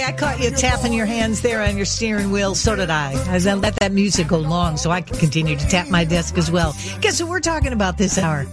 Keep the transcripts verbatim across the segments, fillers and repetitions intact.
I caught you tapping your hands there on your steering wheel. So did I. I let that music go long so I could continue to tap my desk as well. Guess what we're talking about this hour?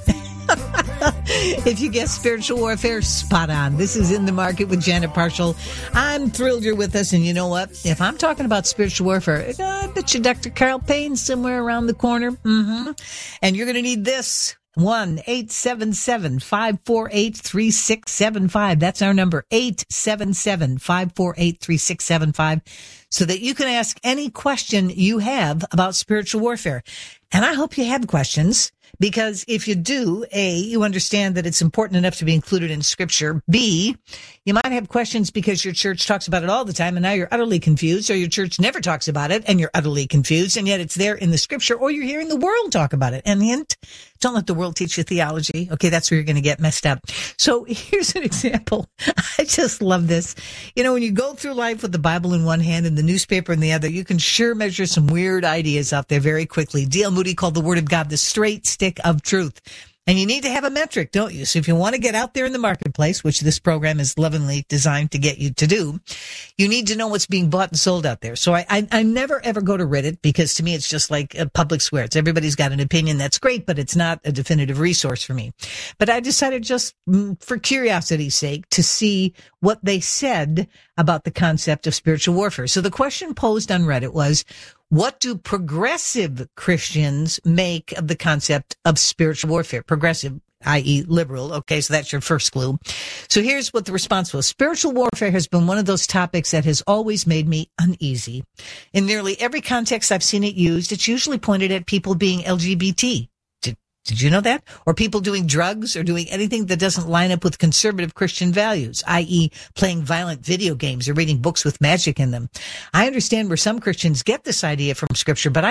If you guess spiritual warfare, spot on. This is In the Market with Janet Parshall. I'm thrilled you're with us. And you know what? If I'm talking about spiritual warfare, I bet you Doctor Carl Payne's somewhere around the corner. Mm-hmm. And you're going to need this. one eight seven seven, five four eight, three six seven five. That's our number, eight seven seven, five four eight, three six seven five, so that you can ask any question you have about spiritual warfare. And I hope you have questions, because if you do, A, you understand that it's important enough to be included in Scripture. B, you might have questions because your church talks about it all the time and now you're utterly confused, or your church never talks about it and you're utterly confused, and yet it's there in the Scripture, or you're hearing the world talk about it. And hint, don't let the world teach you theology. Okay, that's where you're going to get messed up. So here's an example. I just love this. You know, when you go through life with the Bible in one hand and the newspaper in the other, you can sure measure some weird ideas out there very quickly. D L Moody called the Word of God the straight stick of truth. And you need to have a metric, don't you? So if you want to get out there in the marketplace, which this program is lovingly designed to get you to do, you need to know what's being bought and sold out there. So I, I, I never ever go to Reddit, because to me it's just like a public square. It's everybody's got an opinion. That's great, but it's not a definitive resource for me. But I decided, just for curiosity's sake, to see what they said about the concept of spiritual warfare. So the question posed on Reddit was, what do progressive Christians make of the concept of spiritual warfare? Progressive, that is liberal. Okay, so that's your first clue. So here's what the response was. Spiritual warfare has been one of those topics that has always made me uneasy. In nearly every context I've seen it used, it's usually pointed at people being L G B T. Did you know that? Or people doing drugs or doing anything that doesn't line up with conservative Christian values, that is playing violent video games or reading books with magic in them. I understand where some Christians get this idea from Scripture, but I